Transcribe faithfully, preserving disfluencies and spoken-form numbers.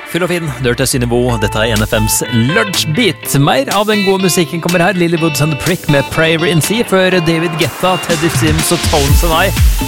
Fyll og fin, du hørte Synnivo. Dette er N F M's Lunsjbeat. Mer av den gode musikken kommer her. Lily Woods and the Prick med Prayer in Sea, før David Guetta, Teddy Sims og Tones and I